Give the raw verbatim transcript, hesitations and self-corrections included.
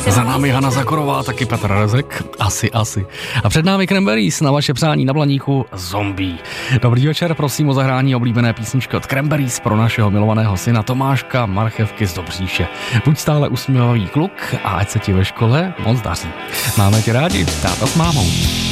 Za námi Hana Zakorová, taky Petr Rezek, asi, asi. A před námi Cranberries na vaše přání na Blaníku Zombie. Dobrý večer, prosím o zahrání oblíbené písničky od Cranberries pro našeho milovaného syna Tomáška Marchevky z Dobříše. Buď stále usměvavý kluk a ať se ti ve škole moc daří. Máme tě rádi, táta s mámou.